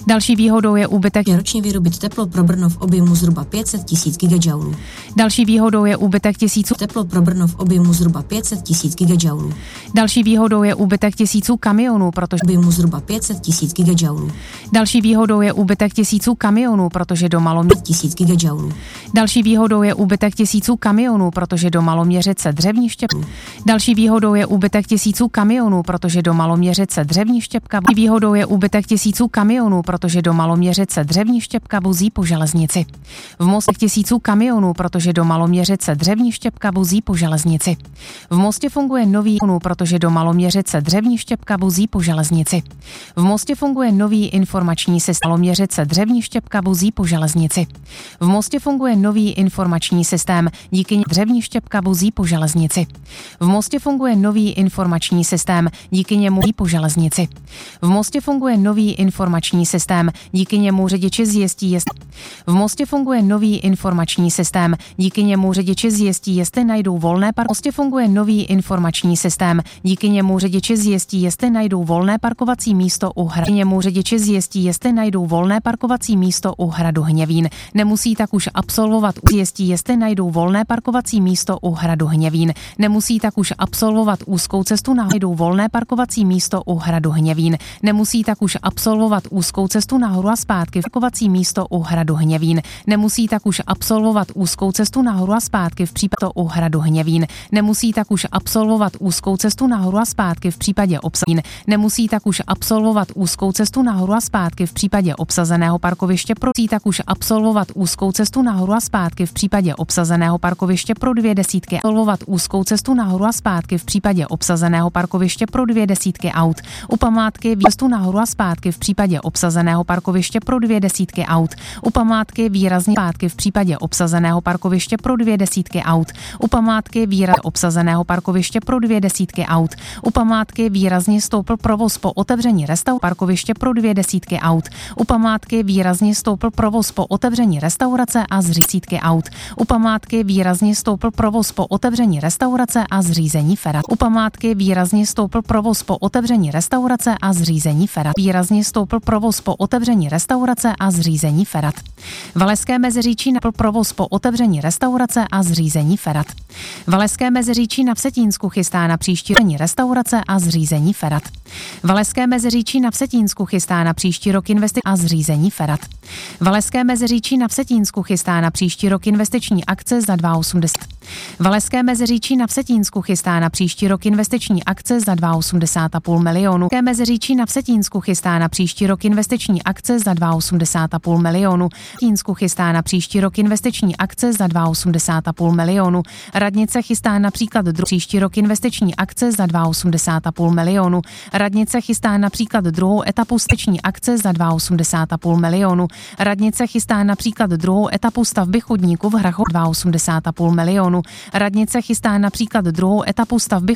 Další výhodou je úbytek ročně vyrobit teplo pro Brno v objemu zhruba 500 000 gigajoulů. Další výhodou je úbytek tisíců Teplo pro Brno v objemu zhruba 500 000 gigajoulů. Další výhodou je úbytek tisíců kamionů, protože Objemu zhruba 500 000 gigajoulů. Další výhodou je úbytek tisíců kamionů, protože do Maloměřice 1000 gigajoulů. Další výhodou je úbytek tisíců kamionů, protože do Maloměřice dřevní štěpka. Další výhodou je úbytek tisíců kamionů, protože do Maloměřice dřevní štěpka. Výhodou je úbytek tisíců kamionů, protože do Maloměřice dřevní štěpka vozí po železnici. V Mostě tisíců kamionů, protože do Maloměřice dřevní štěpka vozí po železnici. V Mostě funguje nový protože do Maloměřice dřevní štěpka vozí po železnici. V Mostě funguje nový informační systém. Maloměřice dřevní štěpka vozí po železnici. V Mostě funguje nový informační systém, díky němu dřevní štěpka vozí po železnici. V Mostě funguje nový informační systém, díky němu po železnici. V Mostě funguje nový informační systém, díky němu řidiči zjistí, jestli v Mostě funguje nový informační systém, díky němu řidiči zjistí, jestli najdou volné parkoviště. V Mostě funguje nový informační systém, díky němu řidiči zjistí, jestli najdou volné parkovací místo u hradu. Němu řidiči zjistí, jestli najdou volné parkovací místo u hradu Hněvín. Nemusí tak už absolvovat zjistí, jestli najdou volné parkovací místo u hradu Hněvín. Nemusí tak už absolvovat úzkou cestu najdou volné parkovací místo u hradu Hněvín. Nemusí tak už absolvovat úzkou cestu nahoru a zpátky parkovací místo u hradu Hněvín. Nemusí tak už absolvovat úzkou cestu nahoru a zpátky v případě u hradu Hněvín. Nemusí tak už absolvovat úzkou cestu nahoru a zpátky v případě obsazeného. Nemusí tak už absolvovat úzkou cestu nahoru a zpátky v případě obsazeného parkoviště pro tak už absolvovat úzkou cestu nahoru a zpátky v případě obsazeného parkoviště pro 210 absolvovat úzkou cestu nahoru a zpátky v případě obsazeného parkoviště pro 210 aut. U památky cestu nahoru a zpátky v případě obsazeného parkoviště pro 210 aut. U památky výrazně zpátky v případě obsazeného parkoviště pro 210 aut. U památky výrazně obsazeného parkoviště pro 210 aut. U památky výrazně stoupl provoz po otevření parkoviště pro 210 aut. U památky výrazně stoupl provoz po otevření restaurace a zřízení aut. U památky výrazně stoupl provoz po otevření restaurace a zřízení ferat. U památky výrazně stoupl provoz po otevření restaurace a zřízení ferat. Výrazně stoupl provoz po otevření restaurace a zřízení ferat. Valeské Meziříčí napl provoz po otevření restaurace a zřízení ferat. Valeské Meziříčí na Vsetínsku chystá na příští restaurace a zřízení ferat. Valeské Meziříčí na Vsetínsku chystá na příští rok a zřízení ferat. Valeské Meziříčí na Vsetínsku chystá na příští rok investiční akce za 2,80. Valeské Meziříčí na Vsetínsku chystá na příští rok investiční akce za 2,80,5 milionu. Valeské Meziříčí na Vsetínsku chystá na příští rok investiční akce za 2,80,5 milionu. Vsetínsku chystá na příští rok investiční akce za 2,80,5 milionu. Radnice chystá například příští rok investiční akce za 2,80,5 milionu. Radnice chystá například druhou etapu steční akce za 2,80,5 milionu. Radnice chystá například druhou etapu stavby chodníku v Hrachovci 2,80,5 milionu. Radnice chystá například druhou etapu stavby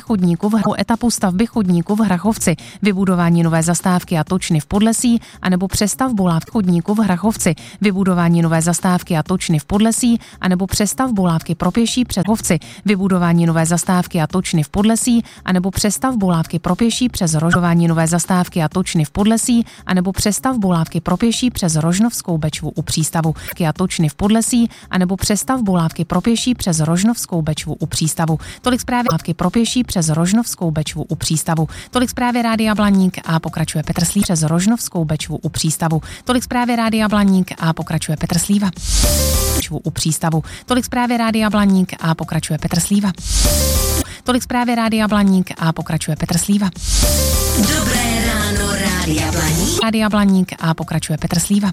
chodníku v Hrachovci, vybudování nové zastávky a točny v Podlesí, anebo přestavbu lávky chodníku v Hrachovci, vybudování nové zastávky a točny v Podlesí, anebo přestavbu lávky pro pěší přes Hrachovci, vybudování nové zastávky a točny v Podlesí, anebo přestavbu lávky pro pěší přes Rožování nové zastávky a točny v Podlesí, anebo přestavbu lávky pro pěší přes Rožnovskou Bečvu u přístavu a točny v Podlesí, anebo přestavbu lávky pro pěší přes Rožnovskou Bečvu u přístavu. Tolik zprávy lávky pro pěší přes Rožnovskou Bečvu u přístavu. Tolik zprávy Rádia Blaník a pokračuje Petr Slíva přes Rožnovskou Bečvu u přístavu. Tolik zprávy Rádia Blaník a pokračuje Petr Slíva. U přístavu. Tolik zprávy Rádia Blaník a pokračuje Petr Slíva. Tolik zprávy Rádia Blaník a pokračuje Petr Slíva. Dobré ráno, Rádia Blaník. Rádia Blaník a pokračuje Petr Slíva.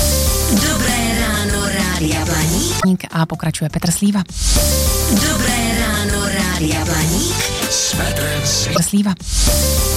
Dobré ráno, Rádia Blaník. A pokračuje Petr Slíva. Dobré ráno, Rádia Blaník. S Petrem Slíva.